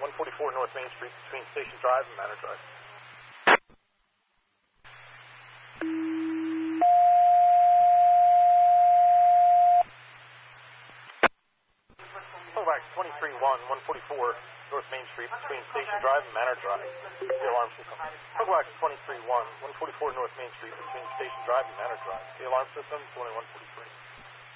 144 North Main Street between Station Drive and Manor Drive. Kovacs 23-1, 144 North Main Street between Station Drive and Manor Drive. The alarm system. Kovacs 23-1, 144 North Main Street between Station Drive and Manor Drive. The alarm system 2143.